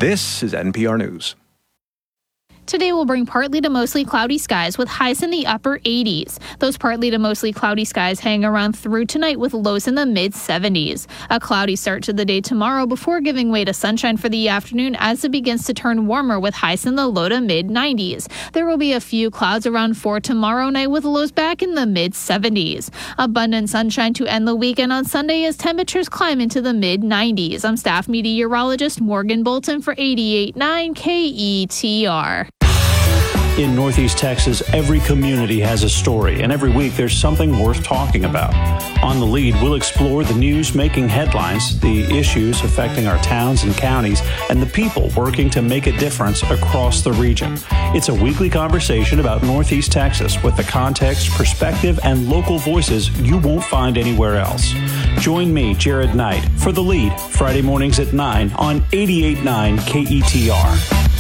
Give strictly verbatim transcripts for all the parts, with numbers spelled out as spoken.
This is N P R News. Today will bring partly to mostly cloudy skies with highs in the upper eighties. Those partly to mostly cloudy skies hang around through tonight with lows in the mid seventies. A cloudy start to the day tomorrow before giving way to sunshine for the afternoon as it begins to turn warmer with highs in the low to mid nineties. There will be a few clouds around four tomorrow night with lows back in the mid seventies. Abundant sunshine to end the weekend on Sunday as temperatures climb into the mid nineties. I'm staff meteorologist Morgan Bolton for eighty-eight point nine K E T R. In Northeast Texas, every community has a story, and every week there's something worth talking about. On The Lead, we'll explore the news making headlines, the issues affecting our towns and counties, and the people working to make a difference across the region. It's a weekly conversation about Northeast Texas with the context, perspective, and local voices you won't find anywhere else. Join me, Jared Knight, for The Lead, Friday mornings at nine on eighty-eight point nine K E T R.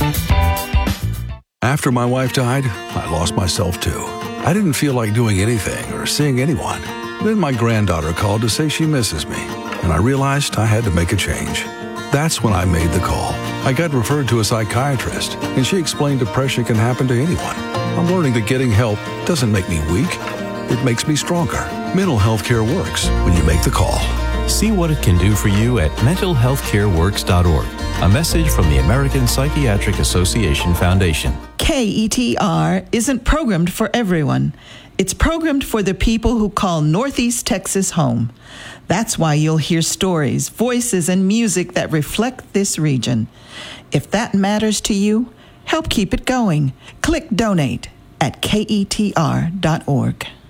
After my wife died, I lost myself too. I didn't feel like doing anything or seeing anyone. Then my granddaughter called to say she misses me, and I realized I had to make a change. That's when I made the call. I got referred to a psychiatrist, and she explained depression can happen to anyone. I'm learning that getting help doesn't make me weak. It makes me stronger. Mental health care works when you make the call. See what it can do for you at mental health care works dot org. A message from the American Psychiatric Association Foundation. K E T R isn't programmed for everyone. It's programmed for the people who call Northeast Texas home. That's why you'll hear stories, voices, and music that reflect this region. If that matters to you, help keep it going. Click donate at K E T R dot org.